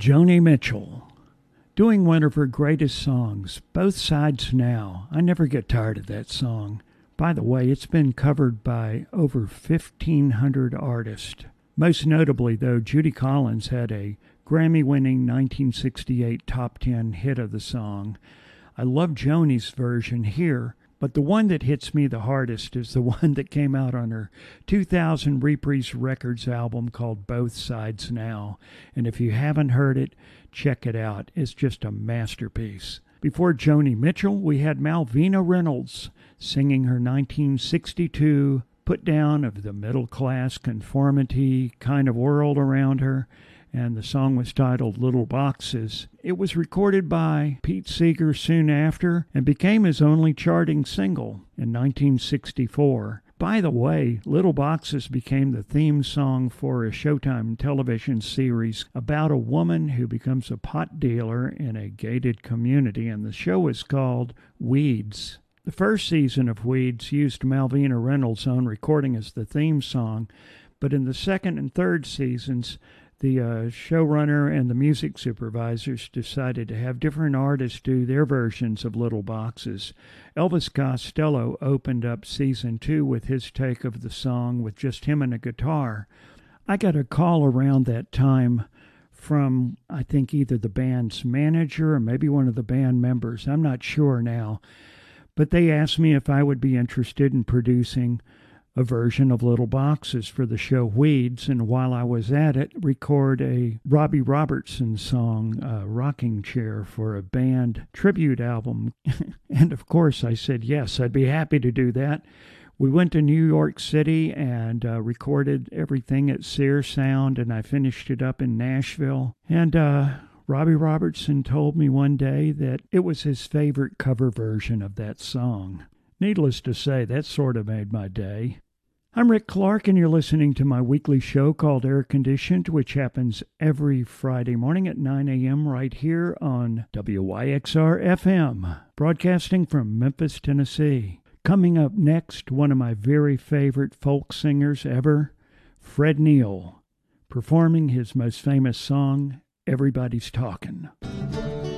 Joni Mitchell, doing one of her greatest songs, Both Sides Now. I never get tired of that song. By the way, it's been covered by over 1,500 artists. Most notably, though, Judy Collins had a Grammy-winning 1968 top 10 hit of the song. I love Joni's version here, but the one that hits me the hardest is the one that came out on her 2000 Reprise Records album called Both Sides Now. And if you haven't heard it, check it out. It's just a masterpiece. Before Joni Mitchell, we had Malvina Reynolds singing her 1962 put down of the middle-class conformity kind of world around her, and the song was titled Little Boxes. It was recorded by Pete Seeger soon after and became his only charting single in 1964. By the way, Little Boxes became the theme song for a Showtime television series about a woman who becomes a pot dealer in a gated community, and the show is called Weeds. The first season of Weeds used Malvina Reynolds' own recording as the theme song, but in the second and third seasons, the showrunner and the music supervisors decided to have different artists do their versions of Little Boxes. Elvis Costello opened up season 2 with his take of the song with just him and a guitar. I got a call around that time from, I think, either the band's manager or maybe one of the band members. I'm not sure now. But they asked me if I would be interested in producing a version of Little Boxes for the show Weeds, and while I was at it, record a Robbie Robertson song, Rocking Chair, for a band tribute album. And of course I said yes, I'd be happy to do that. We went to New York City and recorded everything at Sear Sound, and I finished it up in Nashville. And Robbie Robertson told me one day that it was his favorite cover version of that song. Needless to say, that sort of made my day. I'm Rick Clark, and you're listening to my weekly show called Air Conditioned, which happens every Friday morning at 9 a.m. right here on WYXR-FM, broadcasting from Memphis, Tennessee. Coming up next, one of my very favorite folk singers ever, Fred Neil, performing his most famous song, Everybody's Talking.